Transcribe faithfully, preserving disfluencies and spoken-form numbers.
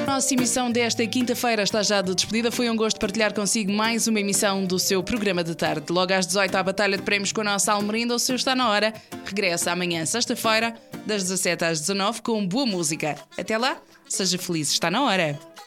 A nossa emissão desta quinta-feira está já de despedida. Foi um gosto partilhar consigo mais uma emissão do seu programa de tarde. Logo às dezoito, a Batalha de Prémios com a nossa Almerinda. O seu está na hora. Regressa amanhã, sexta-feira, das dezassete às dezanove, com boa música. Até lá, seja feliz. Está na hora.